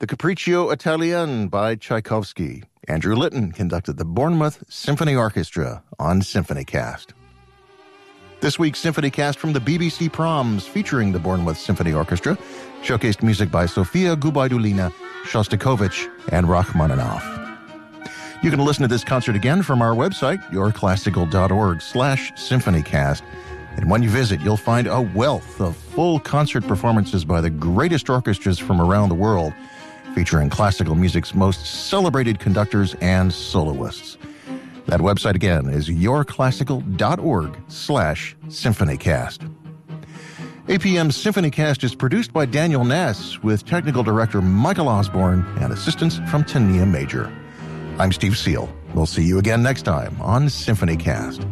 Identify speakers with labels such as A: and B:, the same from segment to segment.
A: The Capriccio Italien by Tchaikovsky. Andrew Litton conducted the Bournemouth Symphony Orchestra on SymphonyCast. This week's SymphonyCast from the BBC Proms, featuring the Bournemouth Symphony Orchestra, showcased music by Sofia Gubaidulina, Shostakovich, and Rachmaninoff. You can listen to this concert again from our website, yourclassical.org/symphonycast. And when you visit, you'll find a wealth of full concert performances by the greatest orchestras from around the world, featuring classical music's most celebrated conductors and soloists. That website again is yourclassical.org/symphonycast. APM's SymphonyCast is produced by Daniel Ness with technical director Michael Osborne and assistance from Tania Major. I'm Steve Seal. We'll see you again next time on SymphonyCast.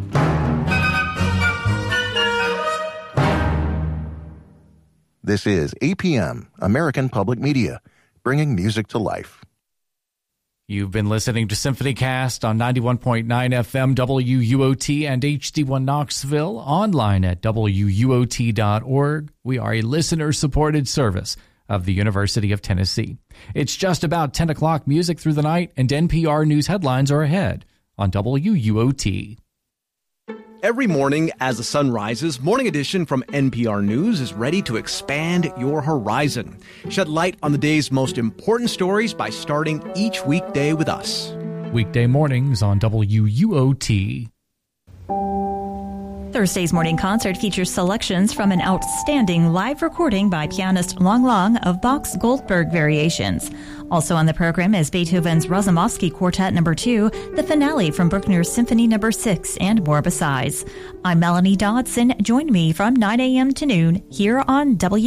A: This is APM, American Public Media, bringing music to life.
B: You've been listening to SymphonyCast on 91.9 FM WUOT and HD1 Knoxville, online at WUOT.org. We are a listener-supported service of the University of Tennessee. It's just about 10 o'clock music through the night, and NPR News headlines are ahead on WUOT.
C: Every morning as the sun rises, Morning Edition from NPR News is ready to expand your horizon. Shed light on the day's most important stories by starting each weekday with us.
B: Weekday mornings on WUOT.
D: Thursday's morning concert features selections from an outstanding live recording by pianist Long Long of Bach's Goldberg Variations. Also on the program is Beethoven's Razumovsky Quartet No. 2, the finale from Bruckner's Symphony No. 6, and more besides. I'm Melanie Dodson. Join me from 9 a.m. to noon here on